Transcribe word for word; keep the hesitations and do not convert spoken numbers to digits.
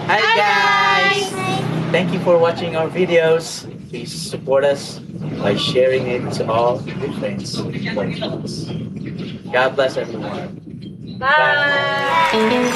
Hi Hi guys! guys! Thank you for watching our videos. Please support us by sharing it to all your friends. God bless everyone. Bye!